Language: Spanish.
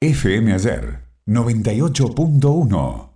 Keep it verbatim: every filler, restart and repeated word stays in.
F M Ayer noventa y ocho punto uno.